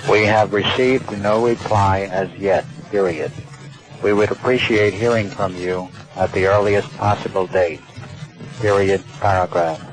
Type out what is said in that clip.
We have received no reply as yet, period. We would appreciate hearing from you at the earliest possible date, period, paragraph.